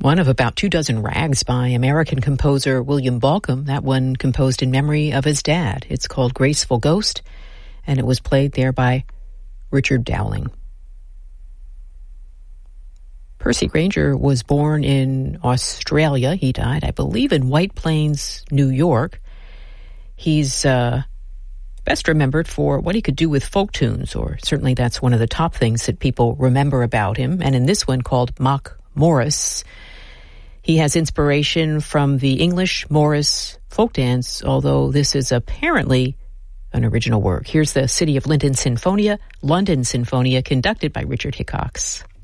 one of about 24 rags by American composer William Balcom, that one composed in memory of his dad. It's called Graceful Ghost, and it was played there by Richard Dowling. Percy Grainger was born in Australia. He died, I believe, in White Plains, New York. He's best remembered for what he could do with folk tunes, or certainly that's one of the top things that people remember about him. And in this one called Mock Morris, he has inspiration from the English Morris folk dance, although this is apparently an original work. Here's the City of London Sinfonia, conducted by Richard Hickox.